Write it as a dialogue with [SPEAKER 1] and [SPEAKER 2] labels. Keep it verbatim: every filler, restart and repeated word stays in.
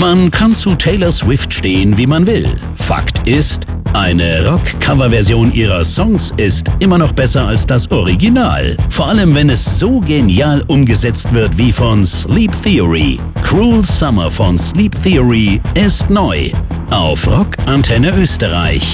[SPEAKER 1] Man kann zu Taylor Swift stehen, wie man will. Fakt ist, eine Rock-Cover-Version ihrer Songs ist immer noch besser als das Original. Vor allem, wenn es so genial umgesetzt wird wie von Sleep Theory. Cruel Summer von Sleep Theory ist neu. Auf Rock Antenne Österreich.